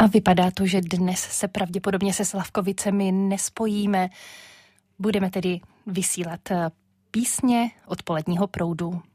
A vypadá to, že dnes se pravděpodobně se Slavkovicemi nespojíme. Budeme tedy vysílat písně odpoledního proudu.